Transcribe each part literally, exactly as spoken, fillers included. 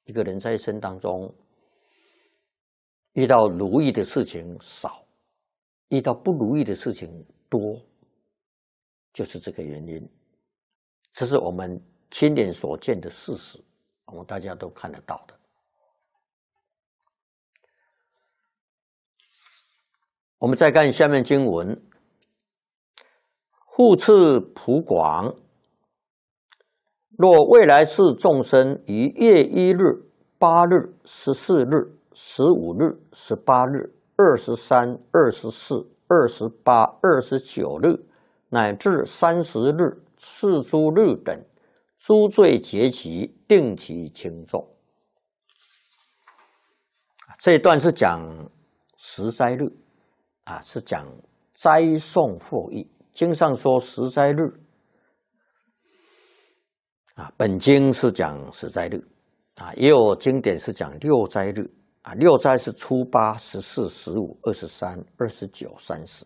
一个人在一生当中遇到如意的事情少，遇到不如意的事情多，就是这个原因。这是我们亲眼所见的事实，我们大家都看得到的。我们再看下面经文：复次普广，若未来世众生于月一日、八日、十四日、十五日、十八日、二十三、二十四、二十八、二十九日，乃至三十日、四诸日等，诸罪结集，定其轻重。这一段是讲十斋日啊，是讲斋颂获益。经上说十斋日啊，本经是讲十斋日啊，也有经典是讲六斋日啊。六斋是初八、十四、十五、二十三、二十九、三十。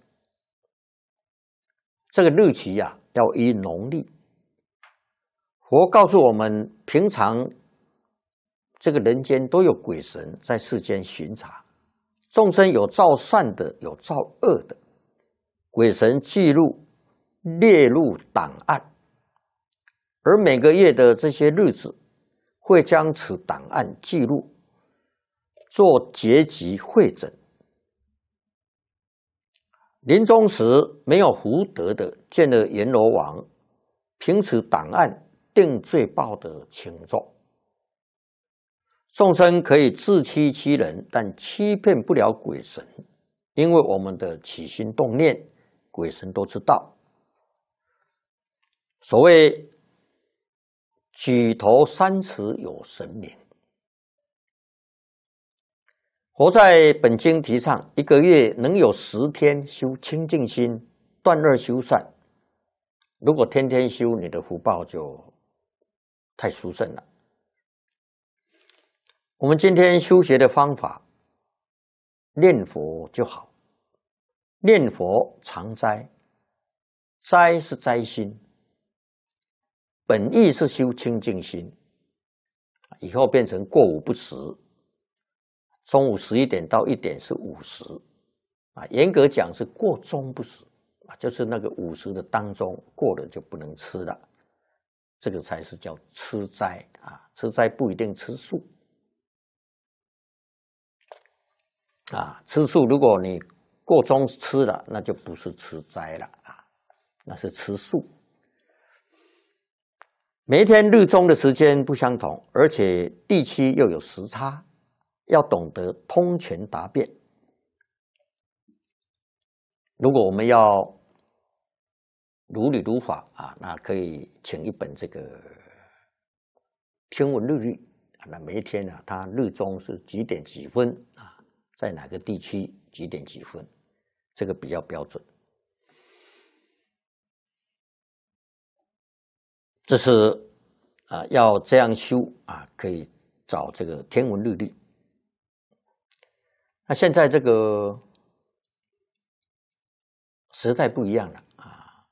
这个日期啊，要依农历。佛告诉我们，平常这个人间都有鬼神在世间巡查，众生有造善的，有造恶的，鬼神记录列入档案，而每个月的这些日子，会将此档案记录，做结集汇整。临终时没有福德的，见了阎罗王，凭此档案定罪报的轻重。众生可以自欺欺人，但欺骗不了鬼神，因为我们的起心动念，鬼神都知道。所谓举头三尺有神明。佛在本经提倡，一个月能有十天修清净心，断恶修善。如果天天修，你的福报就太殊胜了。我们今天修学的方法，念佛就好。念佛常斋，斋是斋心，本意是修清净心。以后变成过午不食。中午十一点到一点是午时，啊，严格讲是过中不食，啊，就是那个午时的当中过了就不能吃了，这个才是叫吃斋啊。吃斋不一定吃素，啊，吃素如果你过中吃了，那就不是吃斋了啊，那是吃素。每一天日中的时间不相同，而且地区又有时差。要懂得通权达变。如果我们要如理如法啊，那可以请一本这个天文日历啊，那每一天啊，它日中是几点几分啊，在哪个地区几点几分，这个比较标准。这是啊，要这样修啊，可以找这个天文日历。那现在这个时代不一样了啊，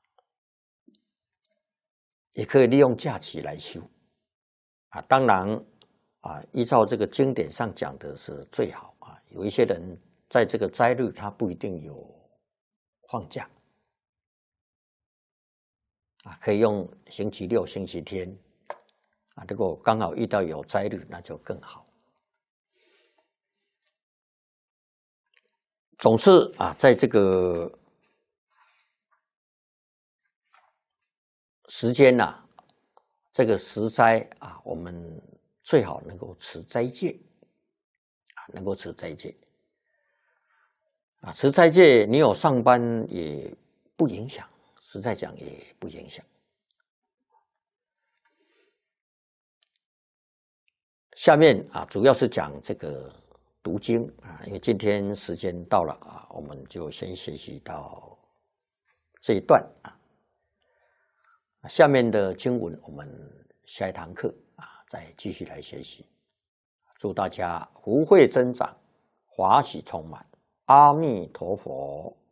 也可以利用假期来修啊。当然啊，依照这个经典上讲的是最好啊。有一些人在这个斋日，他不一定有放假啊，可以用星期六、星期天啊。如果刚好遇到有斋日，那就更好。总是啊，在这个时间呐、啊，这个时斋啊，我们最好能够持斋戒啊，能够持斋戒啊，持斋戒，你有上班也不影响，实在讲也不影响。下面啊，主要是讲这个读经啊，因为今天时间到了啊，我们就先学习到这一段啊。下面的经文我们下一堂课啊再继续来学习。祝大家福慧增长，华喜充满。阿弥陀佛。